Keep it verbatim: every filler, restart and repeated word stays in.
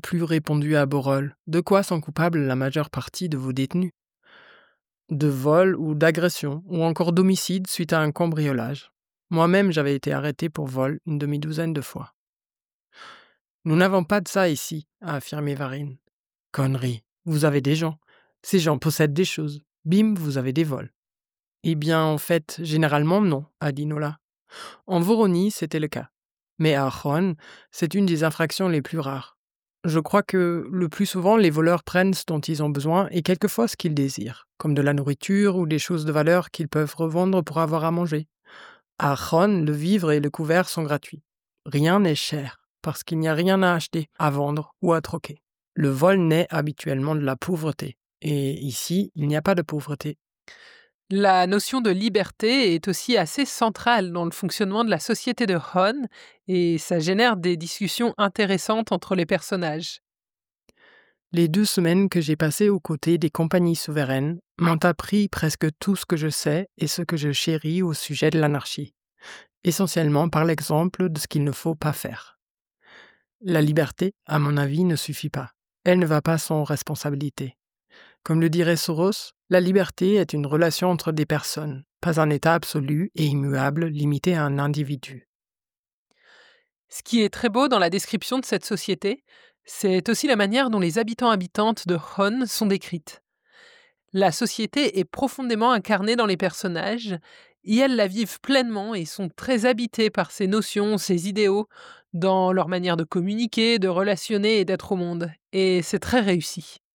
plus répondu à Borol, de quoi sont coupables la majeure partie de vos détenus. De vol ou d'agression, ou encore d'homicide suite à un cambriolage. Moi-même, j'avais été arrêté pour vol une demi-douzaine de fois. Nous n'avons pas de ça ici, a affirmé Varine. Connerie, vous avez des gens. Ces gens possèdent des choses. Bim, vous avez des vols. Eh bien, en fait, généralement non, a dit Nola. En Voronie, c'était le cas. Mais à Ron, c'est une des infractions les plus rares. Je crois que le plus souvent, les voleurs prennent ce dont ils ont besoin et quelquefois ce qu'ils désirent, comme de la nourriture ou des choses de valeur qu'ils peuvent revendre pour avoir à manger. À Ron, le vivre et le couvert sont gratuits. Rien n'est cher, parce qu'il n'y a rien à acheter, à vendre ou à troquer. Le vol naît habituellement de la pauvreté. Et ici, il n'y a pas de pauvreté. La notion de liberté est aussi assez centrale dans le fonctionnement de la société de Hon et ça génère des discussions intéressantes entre les personnages. Les deux semaines que j'ai passées aux côtés des compagnies souveraines m'ont appris presque tout ce que je sais et ce que je chéris au sujet de l'anarchie, essentiellement par l'exemple de ce qu'il ne faut pas faire. La liberté, à mon avis, ne suffit pas. Elle ne va pas sans responsabilité. Comme le dirait Soros, la liberté est une relation entre des personnes, pas un état absolu et immuable limité à un individu. Ce qui est très beau dans la description de cette société, c'est aussi la manière dont les habitants-habitantes de Hon sont décrites. La société est profondément incarnée dans les personnages, et elles la vivent pleinement et sont très habitées par ces notions, ces idéaux, dans leur manière de communiquer, de relationner et d'être au monde. Et c'est très réussi.